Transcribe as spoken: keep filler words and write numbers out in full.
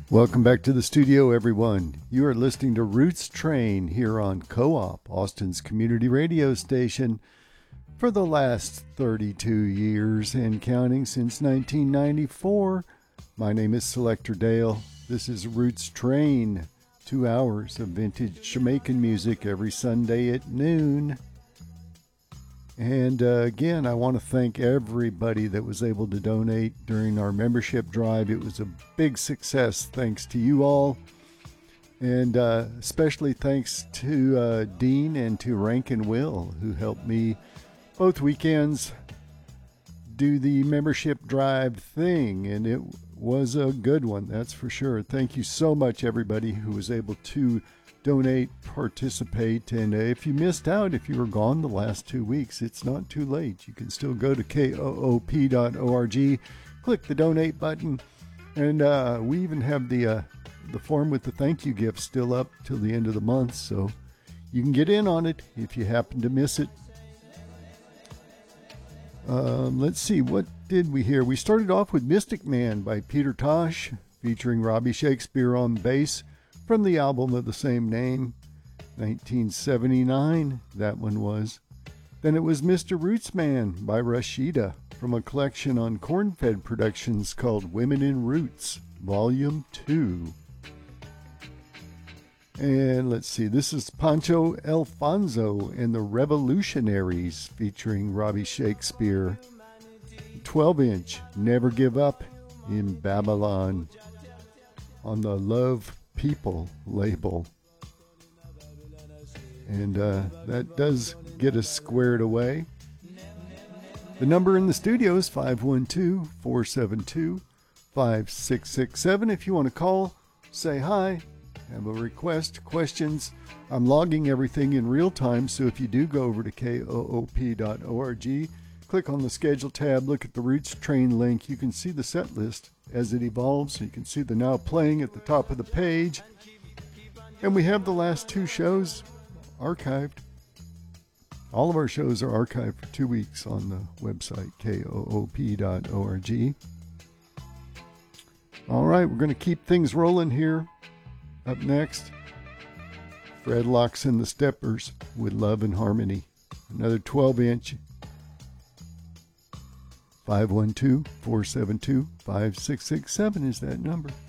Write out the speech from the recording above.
Welcome back to the studio, everyone. You are listening to Roots Train here on Co-op, Austin's community radio station, for the last thirty-two years and counting since nineteen ninety-four. My name is Selector Dale. This is Roots Train, two hours of vintage Jamaican music every Sunday at noon. And uh, again, I want to thank everybody that was able to donate during our membership drive. It was a big success thanks to you all. And uh, especially thanks to uh, Dean and to Rankin Will, who helped me both weekends do the membership drive thing. And it was a good one, that's for sure. Thank you so much, everybody who was able to donate, participate, and uh, if you missed out, if you were gone the last two weeks, it's not too late. You can still go to K O O P dot org, click the donate button, and uh, we even have the uh, the form with the thank you gift still up till the end of the month, so you can get in on it if you happen to miss it. Um, let's see, what did we hear? We started off with Mystic Man by Peter Tosh, featuring Robbie Shakespeare on bass, from the album of the same name, nineteen seventy-nine, that one was. Then it was Mister Rootsman by Rashida, from a collection on Cornfed Productions called Women in Roots, Volume two. And let's see, this is Pancho Alfonso and the Revolutionaries, featuring Robbie Shakespeare. twelve inch, Never Give Up in Babylon, on the Love People label. And uh, that does get us squared away. The number in the studio is five one two, four seven two, five six six seven. If you want to call, say hi, have a request, questions. I'm logging everything in real time, so if you do go over to K O O P dot org, click on the schedule tab, look at the Roots Train link, you can see the set list as it evolves. You can see the now playing at the top of the page. And we have the last two shows archived. All of our shows are archived for two weeks on the website, K O O P dot org. All right, we're going to keep things rolling here. Up next, Fred Locks and the Steppers with Love and Harmony. Another twelve inch. five one two, four seven two, five six six seven is that number.